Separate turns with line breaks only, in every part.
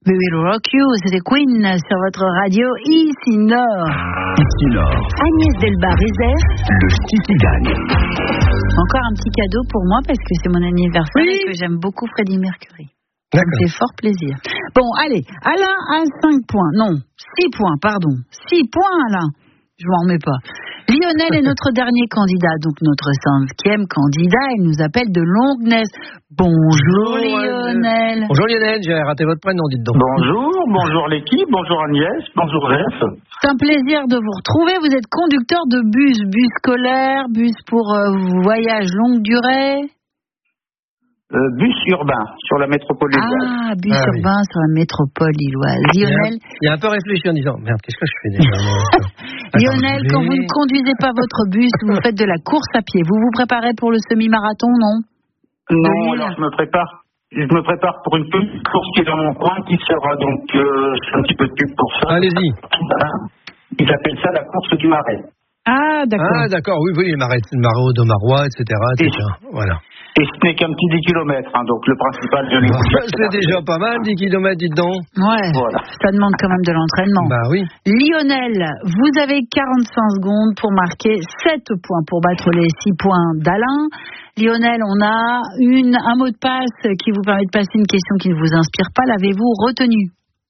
We Will Rock You, c'était Queen sur votre radio Ici Nord.
Ici Nord.
Agnès Delbar-Rézère.
Le Kiki gagne.
Encore un petit cadeau pour moi parce que c'est mon anniversaire et que j'aime beaucoup Freddie Mercury. Ça me fait fort plaisir. Bon, allez, Alain a 5 points. Non, 6 points, pardon. 6 points, Alain. Je m'en remets pas. Lionel est notre dernier candidat, donc notre 5e candidat. Il nous appelle de Longnes. Bonjour Lionel.
Bonjour Lionel, j'ai raté votre prénom, dites donc.
Bonjour l'équipe, bonjour Agnès, bonjour Jeff.
C'est un plaisir de vous retrouver. Vous êtes conducteur de bus scolaire, bus pour voyage longue durée.
Bus urbain sur la métropole lilloise.
Ah, bus urbain sur la métropole lilloise. Lionel.
Il a un peu réfléchi en disant merde, qu'est-ce que je fais déjà
Lionel, quand vous ne conduisez pas votre bus, vous faites de la course à pied. Vous vous préparez pour le semi-marathon, non?
Non, alors je me prépare pour une petite course qui est dans mon coin, qui sera donc un petit peu de pub pour ça.
Allez-y.
Ils appellent ça la course du Marais.
Ah, d'accord.
Ah, d'accord, oui, le marais de Marois, etc. Voilà.
Et ce n'est qu'un petit 10 km, donc le principal, je l'ai dit.
C'est déjà pas mal, 10 km, dites donc.
Ouais, voilà. Ça demande quand même de l'entraînement.
Bah oui.
Lionel, vous avez 45 secondes pour marquer 7 points pour battre les 6 points d'Alain. Lionel, on a un mot de passe qui vous permet de passer une question qui ne vous inspire pas. L'avez-vous retenu?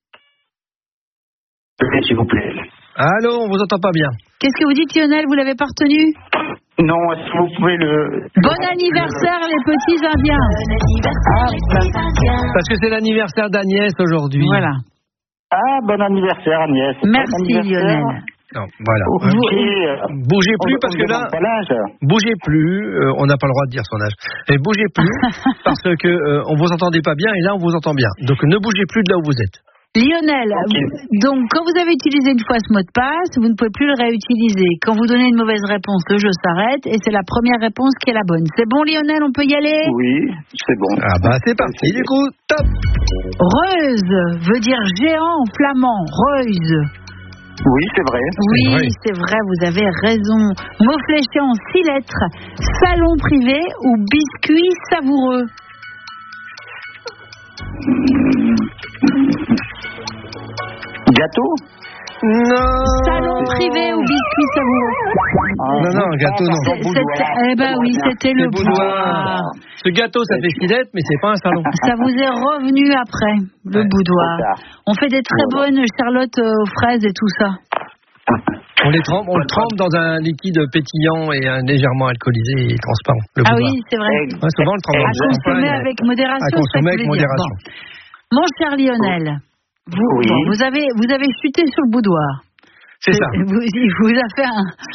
S'il vous plaît.
Allô, on vous entend pas bien.
Qu'est-ce que vous dites, Lionel? Vous l'avez pas retenu?
Non, est-ce que vous pouvez le...
Bon anniversaire, les petits Indiens.
Parce que c'est l'anniversaire d'Agnès aujourd'hui.
Voilà.
Ah, bon anniversaire, Agnès.
Merci, Lionel.
Non, voilà.
Bougez
plus parce que là, bougez plus. On n'a pas le droit de dire son âge. Et bougez plus parce que on vous entendait pas bien et là on vous entend bien. Donc ne bougez plus de là où vous êtes.
Lionel, donc quand vous avez utilisé une fois ce mot de passe, vous ne pouvez plus le réutiliser. Quand vous donnez une mauvaise réponse, le jeu s'arrête et c'est la première réponse qui est la bonne. C'est bon, Lionel, on peut y aller?
Oui, c'est bon.
Ah bah c'est parti, du coup, top.
Reuse veut dire géant en flamand. Reuse.
Oui, c'est vrai.
Oui, c'est vrai, vous avez raison. Mot fléché en 6 lettres. Salon privé ou biscuit savoureux?
Gâteau?
Non.
Salon privé ou biscuit savoureux?
Non, gâteau non.
Eh ben oui, c'était le boudoir.
Ce gâteau, ça fait 6 lettres, mais c'est pas un salon.
Ça vous est revenu après, le boudoir. On fait des très bonnes charlottes aux fraises et tout ça.
On le trempe dans un liquide pétillant et légèrement alcoolisé et transparent.
Ah oui, c'est vrai.
Ouais, souvent, on le trempe.
À consommer avec modération.
À consommer avec modération.
Bon. Mon cher Lionel, vous avez chuté sur le boudoir.
C'est ça.
Il vous a fait un